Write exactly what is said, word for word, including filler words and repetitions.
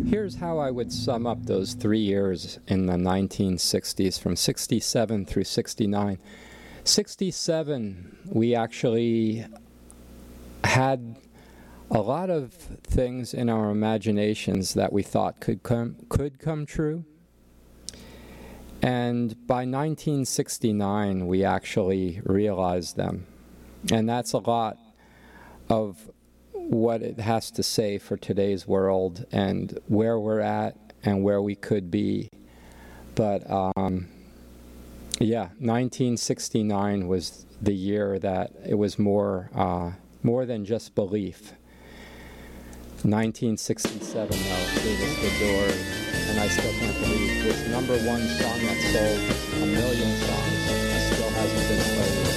Here's how I would sum up those three years in the nineteen sixties, from sixty-seven through sixty-nine. sixty-seven, we actually had a lot of things in our imaginations that we thought could come, could come true. And by nineteen sixty-nine, we actually realized them. And that's a lot of what it has to say for today's world and where we're at and where we could be. But um, yeah, nineteen sixty-nine was the year that it was more, uh, more than just belief. nineteen sixty-seven, though, gave us the door, and I still can't believe this number one song that sold a million songs still hasn't been played.